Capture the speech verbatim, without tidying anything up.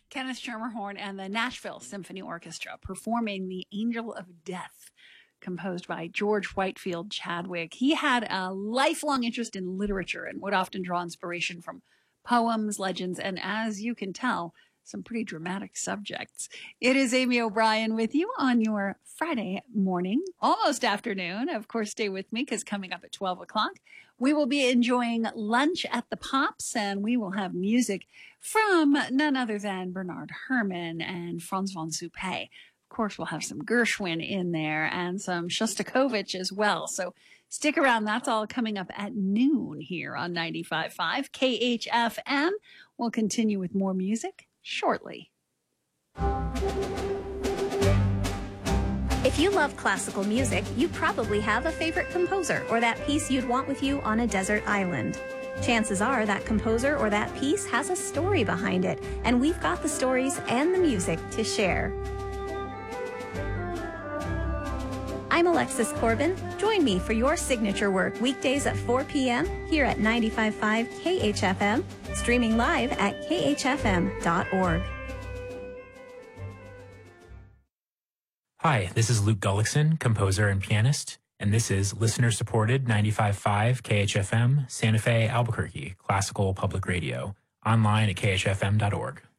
Kenneth Schermerhorn and the Nashville Symphony Orchestra performing The Angel of Death, composed by George Whitefield Chadwick. He had a lifelong interest in literature and would often draw inspiration from poems, legends, and as you can tell, some pretty dramatic subjects. It is Amy O'Brien with you on your Friday morning, almost afternoon. Of course, stay with me because coming up at twelve o'clock, we will be enjoying lunch at the Pops, and we will have music from none other than Bernard Herrmann and Franz von Suppé. Of course, we'll have some Gershwin in there and some Shostakovich as well. So stick around. That's all coming up at noon here on ninety-five point five K H F M. We'll continue with more music shortly. If you love classical music, you probably have a favorite composer or that piece you'd want with you on a desert island. Chances are that composer or that piece has a story behind it, and we've got the stories and the music to share. I'm Alexis Corbin. Join me for your signature work weekdays at four p.m. here at ninety-five point five K H F M, streaming live at K H F M dot org. Hi, this is Luke Gullickson, composer and pianist, and this is listener-supported ninety-five point five K H F M, Santa Fe, Albuquerque, classical public radio, online at K H F M dot org.